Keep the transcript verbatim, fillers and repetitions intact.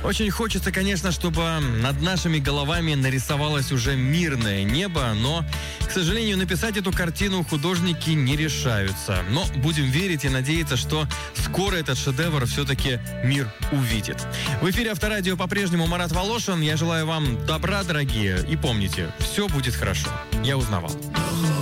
Очень хочется, конечно, чтобы над нашими головами нарисовалось уже мирное небо, но, к сожалению, написать эту картину художники не решаются. Но будем верить и надеяться, что скоро этот шедевр все-таки мир увидит. В эфире Авторадио по-прежнему Марат Волошин. Я желаю вам добра, дорогие, и помните, все будет хорошо. Я узнавал.